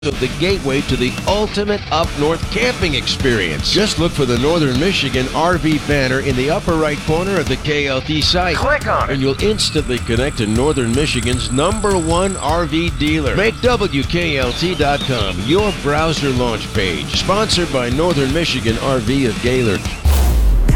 the gateway to the ultimate up-north camping experience. Just look for the Northern Michigan RV banner in the upper right corner of the KLT site. Click on it, and you'll instantly connect to Northern Michigan's #1 RV dealer. Make WKLT.com your browser launch page. Sponsored by Northern Michigan RV of Gaylord.